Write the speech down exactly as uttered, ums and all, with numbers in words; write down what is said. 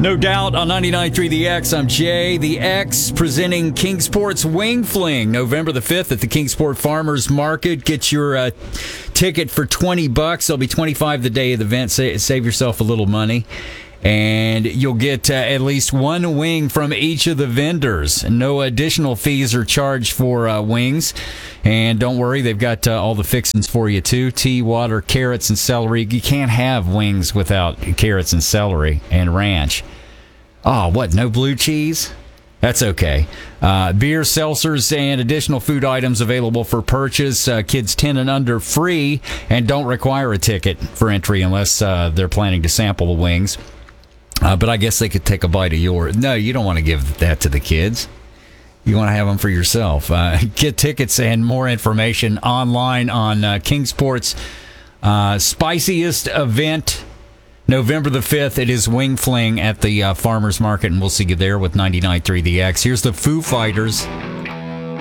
No doubt on ninety-nine point three The X. I'm Jay. The X presenting Kingsport's Wing Fling, November the fifth at the Kingsport Farmers Market. Get your uh, ticket for twenty bucks. There'll be twenty-five the day of the event. Sa- save yourself a little money. And you'll get uh, at least one wing from each of the vendors. No additional fees are charged for uh, wings. And don't worry, they've got uh, all the fixings for you, too. Tea, water, carrots, and celery. You can't have wings without carrots and celery and ranch. Oh, what, no blue cheese? That's okay. Uh, beer, seltzers, and additional food items available for purchase. Uh, kids ten and under free and don't require a ticket for entry unless uh, they're planning to sample the wings. Uh, but I guess they could take a bite of yours. No, you don't want to give that to the kids. You want to have them for yourself. Uh, get tickets and more information online on uh, Kingsport's uh, spiciest event, November the fifth. It is Wing Fling at the uh, Farmers Market, and we'll see you there with ninety-nine point three The X. Here's the Foo Fighters.